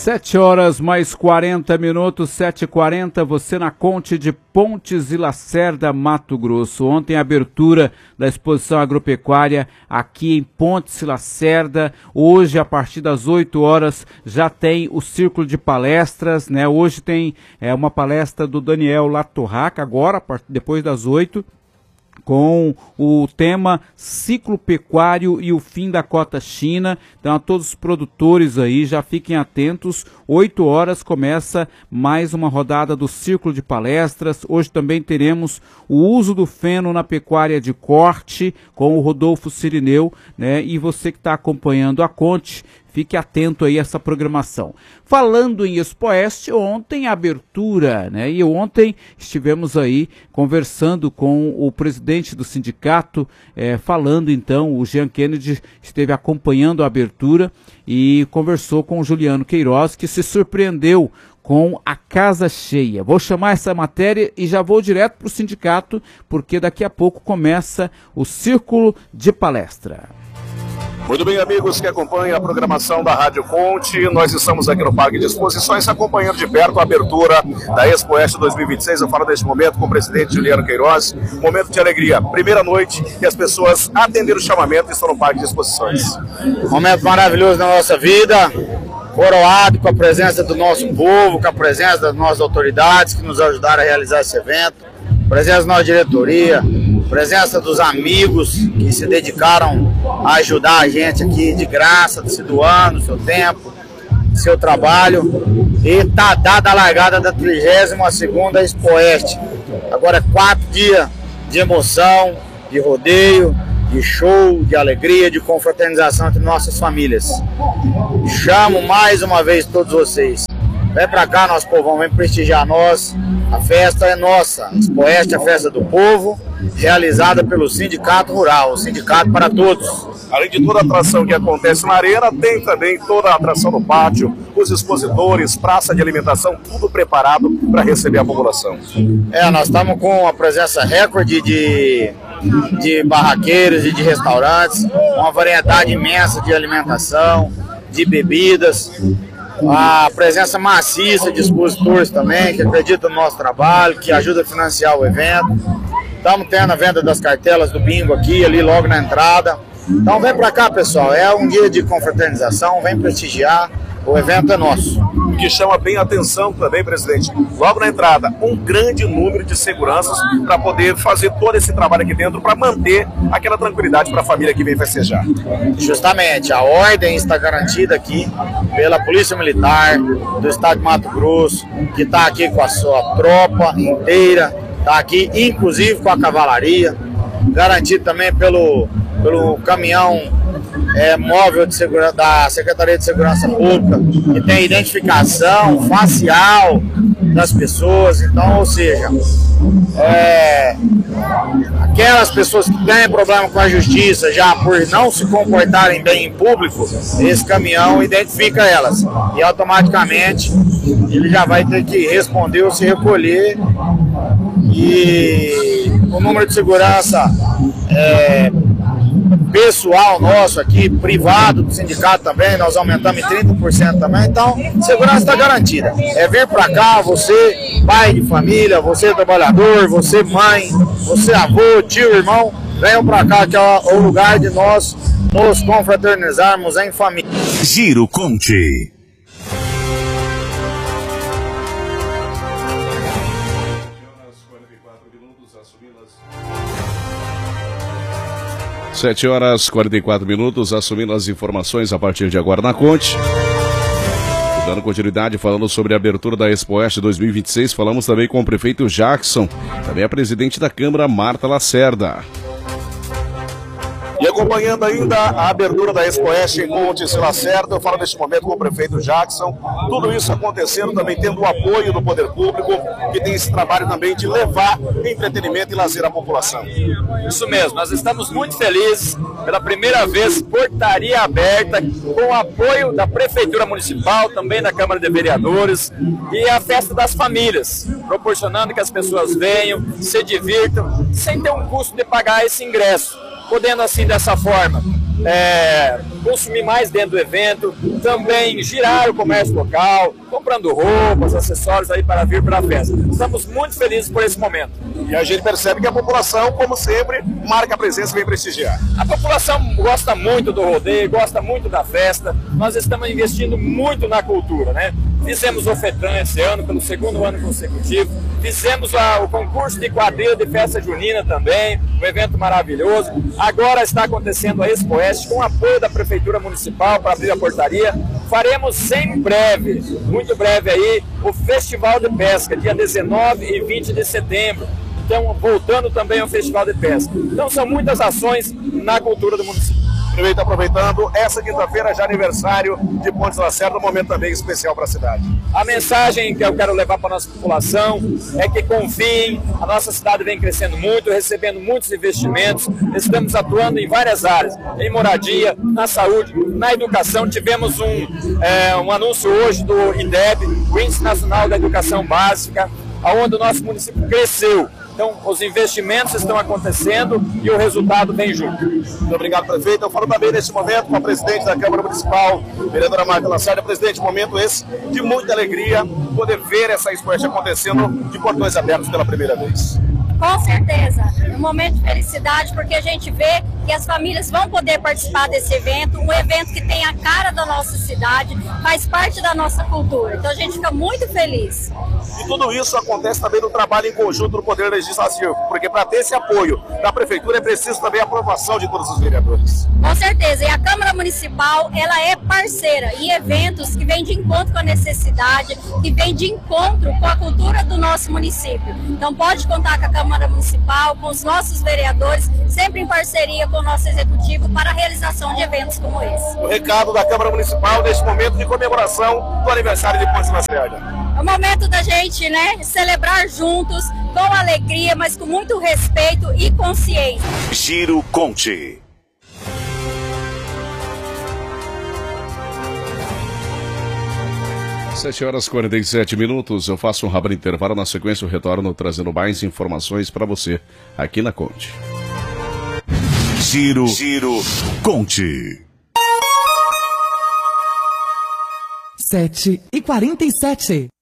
7 horas mais 40 minutos, 7h40, você na Conte de Pontes e Lacerda, Mato Grosso. Ontem a abertura da exposição agropecuária aqui em Pontes e Lacerda. Hoje, a partir das 8 horas, já tem o círculo de palestras, né? Hoje tem uma palestra do Daniel Latorraca, agora, depois das 8, com o tema Ciclo Pecuário e o Fim da Cota China. Então, a todos os produtores aí, já fiquem atentos. 8 horas começa mais uma rodada do Círculo de Palestras. Hoje também teremos o uso do feno na pecuária de corte com o Rodolfo Cirineu, né? E você que está acompanhando a Conte, fique atento aí a essa programação. Falando em Expoeste, ontem a abertura, né? E ontem estivemos aí conversando com o presidente do sindicato, falando então, o Jean Kennedy esteve acompanhando a abertura e conversou com o Juliano Queiroz, que se surpreendeu com a casa cheia. Vou chamar essa matéria e já vou direto para o sindicato, porque daqui a pouco começa o Círculo de Palestra. Muito bem, amigos que acompanham a programação da Rádio Conte, nós estamos aqui no Parque de Exposições acompanhando de perto a abertura da Expoeste 2026. Eu falo neste momento com o presidente Juliano Queiroz, momento de alegria, primeira noite e as pessoas atenderam o chamamento e estão no Parque de Exposições. Momento maravilhoso na nossa vida, coroado com a presença do nosso povo, com a presença das nossas autoridades que nos ajudaram a realizar esse evento, presença da nossa diretoria, presença dos amigos que se dedicaram a ajudar a gente aqui de graça, se doando seu tempo, seu trabalho. E tá dada a largada da 32ª Expoeste. Agora 4 dias de emoção, de rodeio, de show, de alegria, de confraternização entre nossas famílias. Chamo mais uma vez todos vocês. Vem pra cá, nosso povão, vem prestigiar nós. A festa é nossa. Expoeste é a festa do povo, realizada pelo Sindicato Rural, o Sindicato para Todos. Além de toda a atração que acontece na arena, tem também toda a atração no pátio, os expositores, praça de alimentação, tudo preparado para receber a população. Nós estamos com a presença recorde de barraqueiros e de restaurantes, uma variedade imensa de alimentação, de bebidas, a presença maciça de expositores também, que acreditam no nosso trabalho, que ajuda a financiar o evento. Estamos tendo a venda das cartelas do bingo aqui, ali logo na entrada. Então vem pra cá, pessoal, é um dia de confraternização, vem prestigiar, o evento é nosso. O que chama bem a atenção também, presidente, logo na entrada, um grande número de seguranças para poder fazer todo esse trabalho aqui dentro, para manter aquela tranquilidade para a família que vem festejar. Justamente, a ordem está garantida aqui pela Polícia Militar do Estado de Mato Grosso, que está aqui com a sua tropa inteira, está aqui inclusive com a cavalaria, garantido também pelo caminhão móvel de segurança, da Secretaria de Segurança Pública, que tem identificação facial das pessoas. Então, ou seja, aquelas pessoas que têm problema com a justiça já por não se comportarem bem em público, esse caminhão identifica elas e automaticamente ele já vai ter que responder ou se recolher. E o número de segurança pessoal nosso aqui, privado do sindicato também, nós aumentamos em 30% também, então segurança está garantida. É vir para cá, você pai de família, você trabalhador, você mãe, você avô, tio, irmão, venham para cá que é o lugar de nós nos confraternizarmos em família. Giro Conte. 7 horas 44 minutos, assumindo as informações a partir de agora na Conte. Dando continuidade, falando sobre a abertura da Expoeste 2026, falamos também com o prefeito Jackson, também a presidente da Câmara, Marta Lacerda. E acompanhando ainda a abertura da Expoeste em Pontes e Lacerda, eu falo neste momento com o prefeito Jackson, tudo isso acontecendo também tendo o apoio do poder público, que tem esse trabalho também de levar entretenimento e lazer à população. Isso mesmo, nós estamos muito felizes, pela primeira vez, portaria aberta, com o apoio da Prefeitura Municipal, também da Câmara de Vereadores, e a festa das famílias, proporcionando que as pessoas venham, se divirtam, sem ter um custo de pagar esse ingresso, podendo assim dessa forma consumir mais dentro do evento, também girar o comércio local, comprando roupas, acessórios aí para vir para a festa. Estamos muito felizes por esse momento. E a gente percebe que a população, como sempre, marca a presença e vem prestigiar. A população gosta muito do rodeio, gosta muito da festa. Nós estamos investindo muito na cultura, né? Fizemos o FETRAN esse ano, pelo segundo ano consecutivo. Fizemos o concurso de quadrilha de festa junina também, um evento maravilhoso. Agora está acontecendo a Expo Oeste com o apoio da Prefeitura Municipal para abrir a portaria. Faremos em breve, muito breve aí, o Festival de Pesca, dia 19 e 20 de setembro. Então, voltando também ao Festival de Pesca. Então, são muitas ações na cultura do município. Prefeito, aproveitando, essa quinta-feira já é aniversário de Pontes Lacerda, um momento também especial para a cidade. A mensagem que eu quero levar para a nossa população é que confiem, a nossa cidade vem crescendo muito, recebendo muitos investimentos, estamos atuando em várias áreas, em moradia, na saúde, na educação. Tivemos um anúncio hoje do IDEB, o Índice Nacional da Educação Básica, onde o nosso município cresceu. Então, os investimentos estão acontecendo e o resultado vem junto. Muito obrigado, prefeito. Eu falo também nesse momento com a presidente da Câmara Municipal, vereadora Marta Lacerda. Presidente, momento esse de muita alegria poder ver essa Expo Oeste acontecendo de portões abertos pela primeira vez. Com certeza, um momento de felicidade, porque a gente vê que as famílias vão poder participar desse evento, um evento que tem a cara da nossa cidade, faz parte da nossa cultura. Então a gente fica muito feliz. E tudo isso acontece também no trabalho em conjunto do Poder Legislativo, porque para ter esse apoio da Prefeitura é preciso também a aprovação de todos os vereadores. Com certeza, e a Câmara Municipal, ela é parceira em eventos que vêm de encontro com a necessidade, que vêm de encontro com a cultura do nosso município. Então pode contar com a Câmara Municipal, com os nossos vereadores, sempre em parceria com o nosso Executivo para a realização de eventos como esse. O recado da Câmara Municipal neste momento de comemoração do aniversário de Pontes Lacerda. É o momento da gente, né, celebrar juntos, com alegria, mas com muito respeito e consciência. Giro Conte. Sete horas e 47 minutos. Eu faço um rápido intervalo. Na sequência, eu retorno trazendo mais informações para você aqui na Conte. Giro Conte. 7h47.